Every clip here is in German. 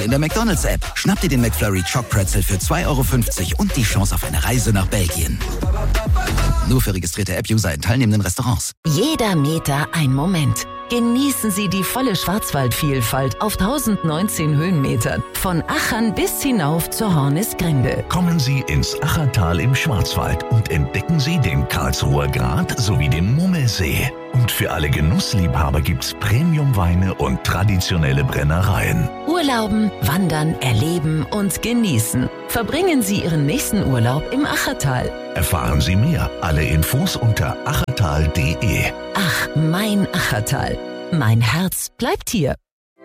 in der McDonald's-App. Schnapp dir den McFlurry Choc Pretzel für 2,50 € und die Chance auf eine Reise nach Belgien. Nur für registrierte App-User in teilnehmenden Restaurants. Jeder Meter ein Moment. Genießen Sie die volle Schwarzwaldvielfalt auf 1019 Höhenmetern. Von Achern bis hinauf zur Hornisgrinde. Kommen Sie ins Achertal im Schwarzwald und entdecken Sie den Karlsruher Grat sowie den Mummelsee. Und für alle Genussliebhaber gibt's Premiumweine und traditionelle Brennereien. Urlauben, wandern, erleben und genießen. Verbringen Sie Ihren nächsten Urlaub im Achertal. Erfahren Sie mehr. Alle Infos unter achertal.de. Ach, mein Achertal. Mein Herz bleibt hier.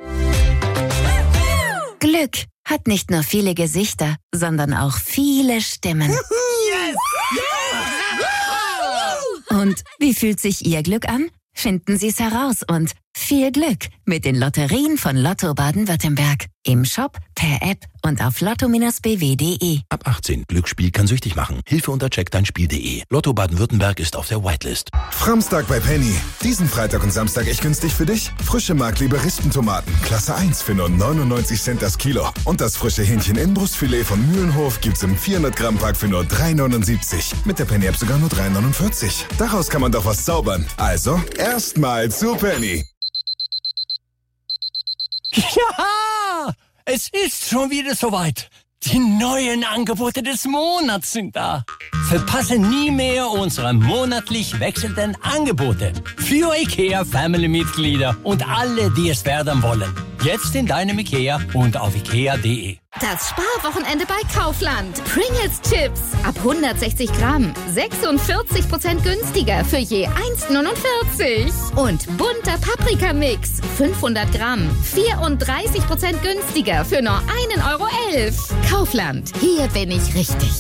Glück hat nicht nur viele Gesichter, sondern auch viele Stimmen. Yes! Und wie fühlt sich Ihr Glück an? Finden Sie es heraus und viel Glück mit den Lotterien von Lotto Baden-Württemberg. Im Shop, per App und auf lotto-bw.de. Ab 18. Glücksspiel kann süchtig machen. Hilfe unter checkdeinspiel.de. Lotto Baden-Württemberg ist auf der Whitelist. Framstag bei Penny. Diesen Freitag und Samstag echt günstig für dich. Frische Mark-Liberistentomaten, Klasse 1 für nur 99 Cent das Kilo. Und das frische Hähnchen-Inbrustfilet von Mühlenhof gibt's im 400-Gramm-Pack für nur 3,79. Mit der Penny-App sogar nur 3,49. Daraus kann man doch was zaubern. Also, erstmal zu Penny. Ja, es ist schon wieder soweit. Die neuen Angebote des Monats sind da. Verpasse nie mehr unsere monatlich wechselnden Angebote. Für IKEA-Family-Mitglieder und alle, die es werden wollen. Jetzt in deinem IKEA und auf ikea.de. Das Sparwochenende bei Kaufland. Pringles Chips ab 160 Gramm. 46% günstiger für je 1,49. Und bunter Paprikamix. 500 Gramm. 34% günstiger für nur 1,11 €. Kaufland. Hier bin ich richtig.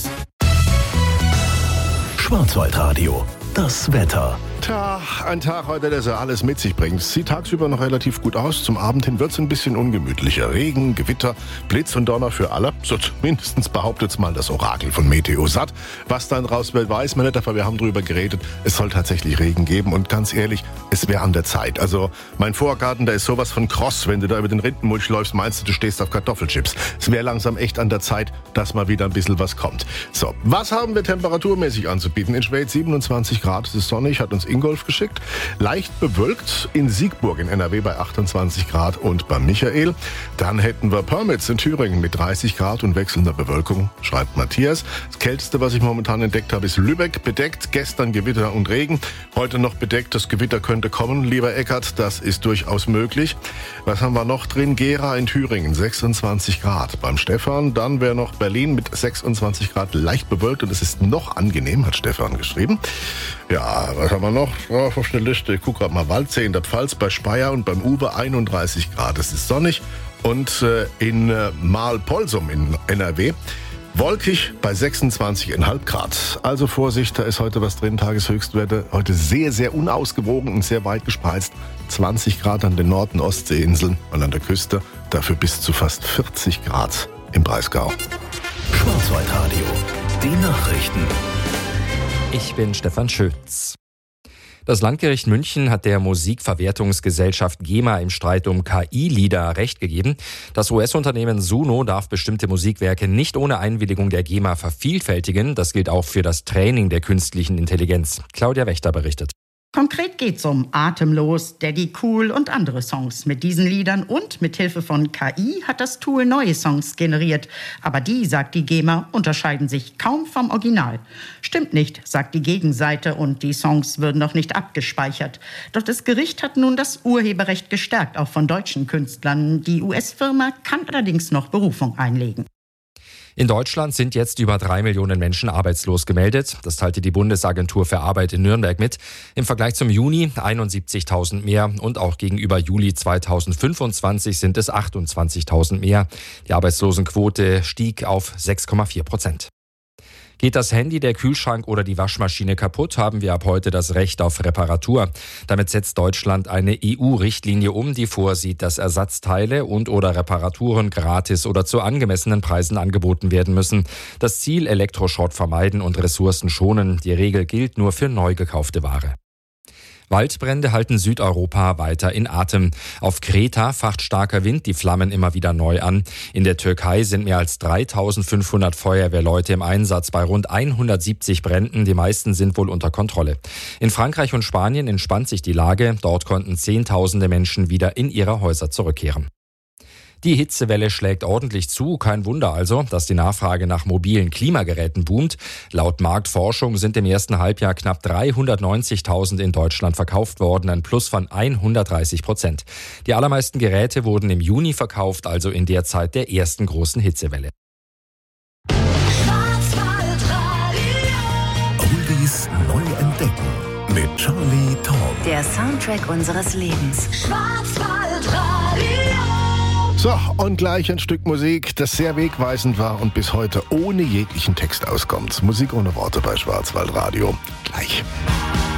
Schwarzwaldradio. Das Wetter. Tja, ein Tag heute, der so alles mit sich bringt. Sieht tagsüber noch relativ gut aus. Zum Abend hin wird es ein bisschen ungemütlicher. Regen, Gewitter, Blitz und Donner für alle. So zumindest behauptet's mal das Orakel von Meteosat. Was dann raus wird, weiß man nicht, aber wir haben drüber geredet. Es soll tatsächlich Regen geben und ganz ehrlich, es wäre an der Zeit. Also mein Vorgarten, da ist sowas von kross. Wenn du da über den Rindenmulch läufst, meinst du stehst auf Kartoffelchips. Es wäre langsam echt an der Zeit, dass mal wieder ein bisschen was kommt. So, was haben wir temperaturmäßig anzubieten? In Schwedt 27 Grad, es ist sonnig, hat uns Ingolf geschickt. Leicht bewölkt in Siegburg in NRW bei 28 Grad und bei Michael. Dann hätten wir Pirmitz in Thüringen mit 30 Grad und wechselnder Bewölkung, schreibt Matthias. Das Kälteste, was ich momentan entdeckt habe, ist Lübeck. Bedeckt, gestern Gewitter und Regen. Heute noch bedeckt, das Gewitter könnte kommen, lieber Eckert, das ist durchaus möglich. Was haben wir noch drin? Gera in Thüringen, 26 Grad beim Stefan. Dann wäre noch Berlin mit 26 Grad leicht bewölkt und es ist noch angenehm, hat Stefan geschrieben. Ja, was haben wir noch auf der Liste? Ich gucke gerade mal. Waldsee in der Pfalz bei Speyer und beim Uwe 31 Grad. Es ist sonnig. Und in Mahlpolsum in NRW wolkig bei 26,5 Grad. Also Vorsicht, da ist heute was drin. Tageshöchstwerte heute sehr, sehr unausgewogen und sehr weit gespreizt. 20 Grad an den Nord- und Ostseeinseln und an der Küste. Dafür bis zu fast 40 Grad im Breisgau. Schwarzwaldradio. Die Nachrichten. Ich bin Stefan Schütz. Das Landgericht München hat der Musikverwertungsgesellschaft GEMA im Streit um KI-Lieder Recht gegeben. Das US-Unternehmen Suno darf bestimmte Musikwerke nicht ohne Einwilligung der GEMA vervielfältigen. Das gilt auch für das Training der künstlichen Intelligenz. Claudia Wächter berichtet. Konkret geht's um Atemlos, Daddy Cool und andere Songs. Mit diesen Liedern und mit Hilfe von KI hat das Tool neue Songs generiert. Aber die, sagt die GEMA, unterscheiden sich kaum vom Original. Stimmt nicht, sagt die Gegenseite, und die Songs würden noch nicht abgespeichert. Doch das Gericht hat nun das Urheberrecht gestärkt, auch von deutschen Künstlern. Die US-Firma kann allerdings noch Berufung einlegen. In Deutschland sind jetzt über 3 Millionen Menschen arbeitslos gemeldet. Das teilte die Bundesagentur für Arbeit in Nürnberg mit. Im Vergleich zum Juni 71.000 mehr und auch gegenüber Juli 2025 sind es 28.000 mehr. Die Arbeitslosenquote stieg auf 6,4%. Geht das Handy, der Kühlschrank oder die Waschmaschine kaputt, haben wir ab heute das Recht auf Reparatur. Damit setzt Deutschland eine EU-Richtlinie um, die vorsieht, dass Ersatzteile und/oder Reparaturen gratis oder zu angemessenen Preisen angeboten werden müssen. Das Ziel: Elektroschrott vermeiden und Ressourcen schonen. Die Regel gilt nur für neu gekaufte Ware. Waldbrände halten Südeuropa weiter in Atem. Auf Kreta facht starker Wind die Flammen immer wieder neu an. In der Türkei sind mehr als 3.500 Feuerwehrleute im Einsatz bei rund 170 Bränden. Die meisten sind wohl unter Kontrolle. In Frankreich und Spanien entspannt sich die Lage. Dort konnten Zehntausende Menschen wieder in ihre Häuser zurückkehren. Die Hitzewelle schlägt ordentlich zu. Kein Wunder also, dass die Nachfrage nach mobilen Klimageräten boomt. Laut Marktforschung sind im ersten Halbjahr knapp 390.000 in Deutschland verkauft worden, ein Plus von 130%. Die allermeisten Geräte wurden im Juni verkauft, also in der Zeit der ersten großen Hitzewelle. Oldies neu entdecken mit Charlie Tom. Der Soundtrack unseres Lebens. So, und gleich ein Stück Musik, das sehr wegweisend war und bis heute ohne jeglichen Text auskommt. Musik ohne Worte bei Schwarzwaldradio. Gleich.